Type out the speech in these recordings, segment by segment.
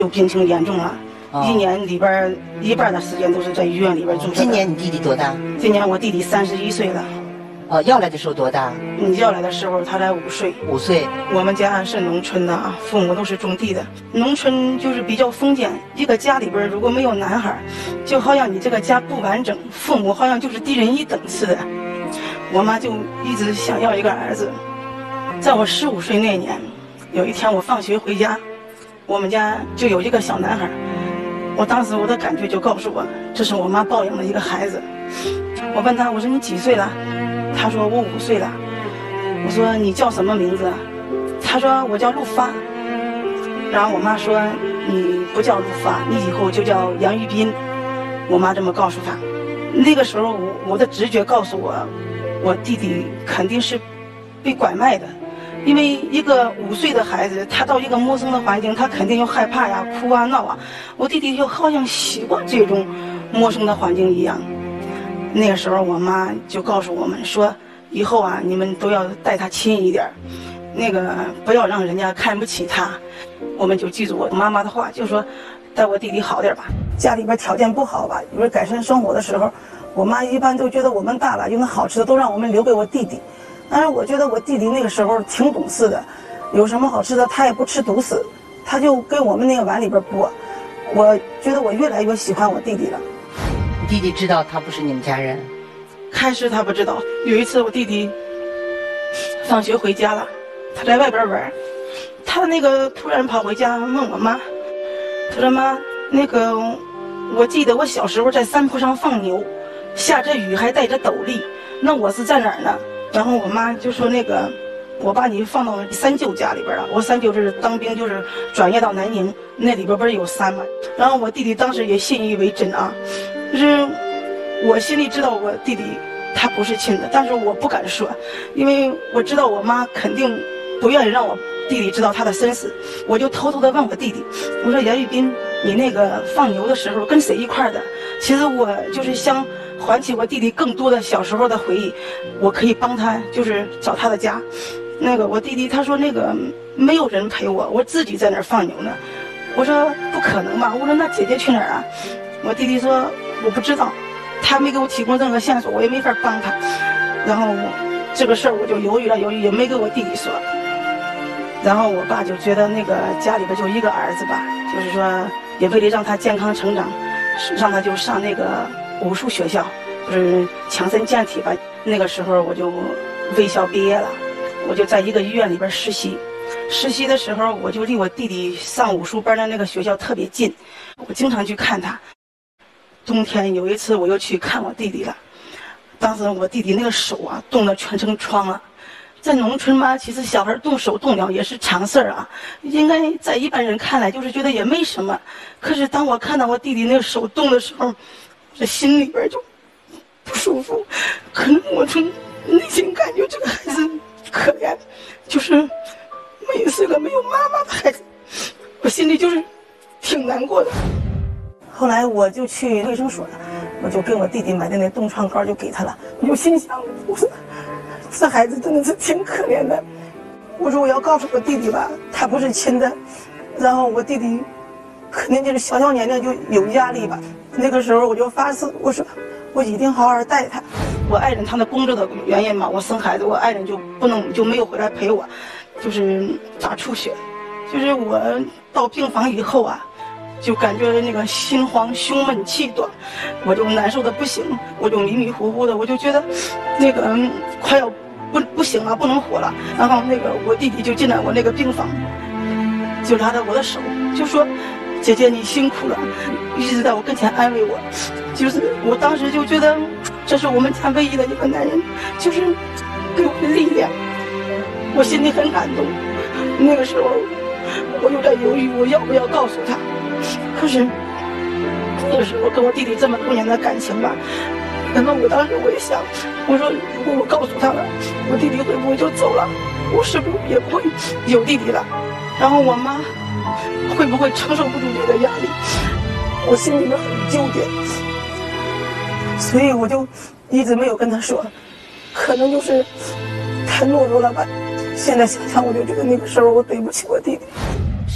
就病情严重了。一年里边一半的时间都是在医院里边住着。 今年你弟弟多大？ 今年我弟弟31岁了。 要来的时候多大？ 你要来的时候他才5岁。 5岁。 我们家是农村的啊，父母都是种地的。农村就是比较封建，一个家里边如果没有男孩，就好像你这个家不完整，父母好像就是低人一等似的。我妈就一直想要一个儿子。在我15岁那年，有一天我放学回家，我们家就有一个小男孩。我当时我的感觉就告诉我，这是我妈抱养的一个孩子。我问他，我说你几岁了？他说我5岁了。我说你叫什么名字？他说我叫陆发。然后我妈说你不叫陆发，你以后就叫杨玉斌。我妈这么告诉他。那个时候我的直觉告诉我，我弟弟肯定是被拐卖的。因为一个5岁的孩子，他到一个陌生的环境，他肯定就害怕呀、哭啊、闹啊。我弟弟就好像习惯这种陌生的环境一样。那个时候，我妈就告诉我们说，以后啊，你们都要待他亲一点，那个不要让人家看不起他。我们就记住我妈妈的话，就说待我弟弟好点吧。家里边条件不好吧，有人改善生活的时候，我妈一般都觉得我们大了，有那好吃的都让我们留给我弟弟。但是我觉得我弟弟那个时候挺懂事的，有什么好吃的他也不吃独食，他就跟我们那个碗里边剥。我觉得我越来越喜欢我弟弟了。 弟弟知道他不是你们家人？ 开始他不知道。有一次我弟弟放学回家了，他在外边玩，他那个突然跑回家问我妈，他说妈，那个我记得我小时候在山坡上放牛，下着雨还带着斗笠，那我是在哪儿呢？然后我妈就说那个，我把你放到三舅家里边了。我三舅是当兵，就是转业到南宁，那里边不是有山吗？然后我弟弟当时也信以为真啊，就是我心里知道我弟弟他不是亲的，但是我不敢说，因为我知道我妈肯定不愿意让我弟弟知道他的身世。我就偷偷的问我弟弟，我说杨玉斌，你那个放牛的时候跟谁一块的？其实我就是想唤起我弟弟更多的小时候的回忆，我可以帮他，就是找他的家。那个我弟弟他说那个没有人陪我，我自己在那儿放牛呢。我说不可能吧，我说那姐姐去哪儿啊？我弟弟说我不知道，他没给我提供任何线索，我也没法帮他。然后这个事儿我就犹豫了犹豫，也没给我弟弟说。然后我爸就觉得那个家里边就一个儿子吧，就是说也为了让他健康成长，让他就上那个武术学校，就是强身健体吧。那个时候我就卫校毕业了，我就在一个医院里边实习。实习的时候，我就离我弟弟上武术班的那个学校特别近，我经常去看他。冬天有一次我又去看我弟弟了，当时我弟弟那个手啊冻得全成疮了。在农村嘛，其实小孩动手动脚也是常事儿啊，应该在一般人看来就是觉得也没什么。可是当我看到我弟弟那个手动的时候，这心里边就不舒服。可能我从内心感觉这个孩子可怜，就是没是个没有妈妈的孩子，我心里就是挺难过的。后来我就去卫生所了，我就给我弟弟买的那冻疮膏就给他了。我就心想，我说这孩子真的是挺可怜的。我说我要告诉我弟弟吧，他不是亲的。然后我弟弟肯定就是小年龄就有压力吧。那个时候我就发誓，我说我一定好好带他。我爱人他的工作的原因嘛，我生孩子，我爱人就没有回来陪我，就是咋出血。就是我到病房以后啊，就感觉那个心慌、胸闷、气短，我就难受的不行，我就迷迷糊糊的，我就觉得那个快要不行了，不能活了。然后那个我弟弟就进来我那个病房，就拉着我的手，就说：“姐姐你辛苦了。”一直在我跟前安慰我。就是我当时就觉得，这是我们家唯一的一个男人，就是给我的力量，我心里很感动。那个时候我有点犹豫，我要不要告诉他。可是那个时候跟我弟弟这么多年的感情吧，然后我当时我也想，我说如果我告诉他了，我弟弟会不会就走了？我是不是也不会有弟弟了？然后我妈会不会承受不住这个压力？我心里面很纠结，所以我就一直没有跟他说，可能就是太懦弱了吧。现在想想，我就觉得那个时候我对不起我弟弟。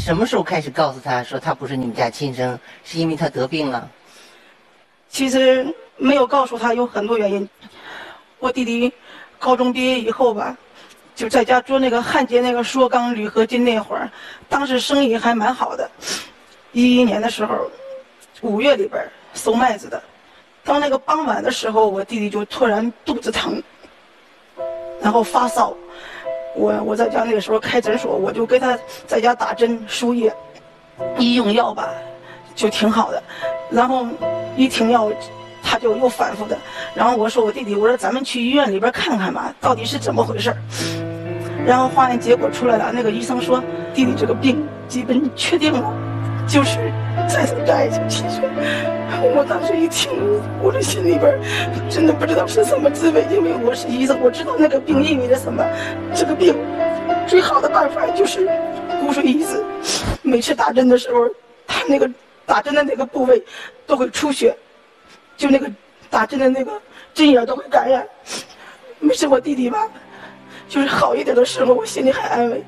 什么时候开始告诉他说他不是你们家亲生，是因为他得病了？ 其实没有告诉他有很多原因。我弟弟高中毕业以后吧，就在家做那个焊接那个塑钢铝合金那会儿，当时生意还蛮好的。11年的时候，5月里边收麦子的，到那个傍晚的时候，我弟弟就突然肚子疼，然后发烧。我在家那个时候开诊所，我就给他在家打针输液，一用药吧就挺好的，然后一停药他就又反复的。然后我说我弟弟，我说咱们去医院里边看看吧，到底是怎么回事。然后化验结果出来了，那个医生说弟弟这个病基本确定了，就是再生障碍性气血。我当时一听，我这心里边真的不知道是什么滋味，因为我是医生，我知道那个病意味着什么。这个病最好的办法就是骨髓移植。每次打针的时候，他那个打针的那个部位都会出血，就那个打针的那个针眼都会感染。每次我弟弟吧，就是好一点的时候，我心里还安慰；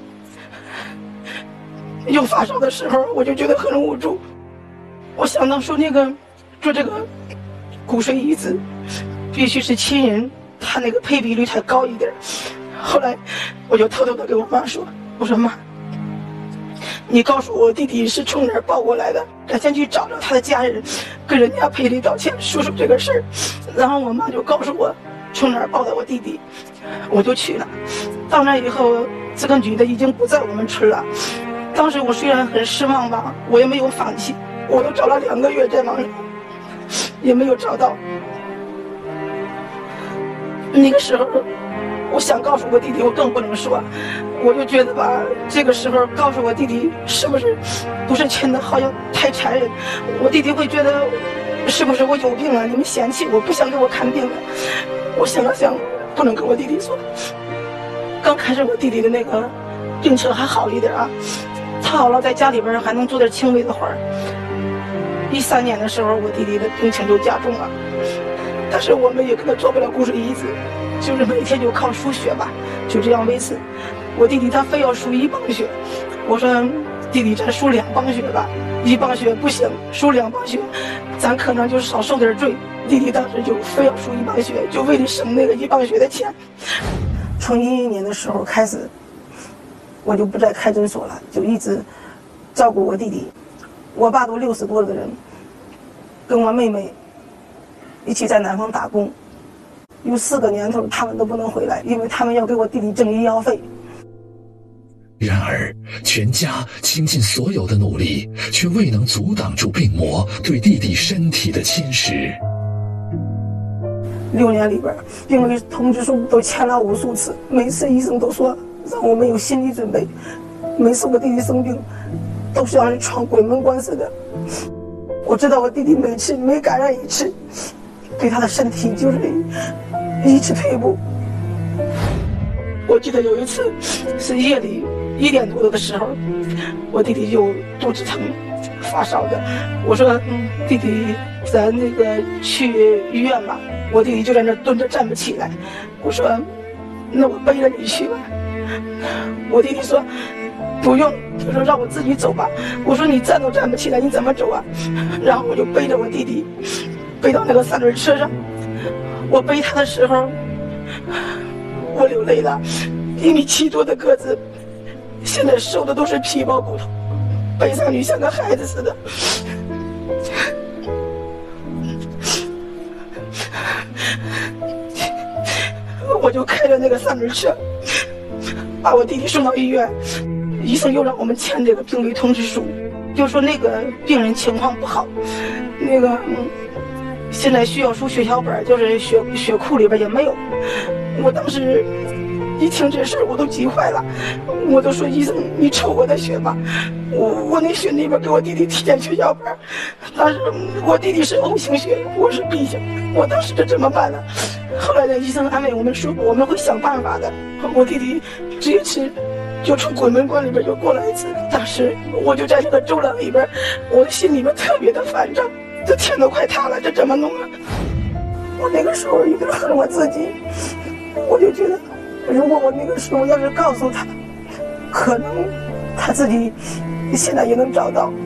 有发烧的时候，我就觉得很无助。我想到说那个做这个骨髓移植，必须是亲人，他那个配比率才高一点。后来我就偷偷的给我妈说，我说妈，你告诉我弟弟是从哪儿抱过来的，咱先去找找他的家人，跟人家赔礼道歉，说说这个事儿。然后我妈就告诉我从哪儿抱的我弟弟，我就去了。到那以后，这个女的已经不在我们村了。当时我虽然很失望吧，我也没有放弃，我都找了2个月在网上，也没有找到。那个时候我想告诉我弟弟，我更不能说，我就觉得吧，这个时候告诉我弟弟是不是亲的，好像太残忍。我弟弟会觉得是不是我有病了，你们嫌弃我，不想给我看病了。我想了想，不能跟我弟弟说。刚开始我弟弟的那个病情还好一点啊，他好了在家里边还能做点轻微的活儿。13年的时候，我弟弟的病情就加重了，但是我们也给他做不了骨髓移植，就是每天就靠输血吧，就这样维持。我弟弟他非要输1磅血，我说弟弟咱输2磅血吧，1磅血不行，输2磅血，咱可能就少受点罪。弟弟当时就非要输1磅血，就为了省那个1磅血的钱。从11年的时候开始，我就不再开诊所了，就一直照顾我弟弟。我爸都60多了的人，跟我妹妹一起在南方打工，有4个年头他们都不能回来，因为他们要给我弟弟挣医药费。 然而，全家倾尽所有的努力，却未能阻挡住病魔对弟弟身体的侵蚀。 6年里边，病危通知书都签了无数次，每次医生都说让我们有心理准备。每次我弟弟生病，都像是闯鬼门关似的。我知道我弟弟每次每感染一次，对他的身体就是一次退步。我记得有一次是夜里1点多的时候，我弟弟就肚子疼发烧的。我说弟弟咱那个去医院吧。我弟弟就在那蹲着站不起来。我说那我背着你去吧。我弟弟说不用，他说让我自己走吧。我说你站都站不起来，你怎么走啊？然后我就背着我弟弟背到那个3轮车上。我背他的时候我流泪了，1米7多的个子，现在瘦的都是皮包骨头，背上去像个孩子似的。我就开着那个3轮车把我弟弟送到医院，医生又让我们签这个病危通知书，就说那个病人情况不好，那个现在需要输血小本，就是血库里边也没有。我当时一听这事我都急坏了，我都说医生你抽我的血吧，我那血那边给我弟弟体检血小本，但是我弟弟是 O 型血，我是 B 型，我当时这怎么办呢？后来的医生安慰我们说我们会想办法的。我弟弟这一次就从鬼门关里边又过来一次，当时我就在这个走廊里边，我的心里边特别的烦躁，这天都快塌了，这怎么弄啊？我那个时候有点恨我自己，我就觉得如果我那个时候要是告诉他，可能他自己现在也能找到。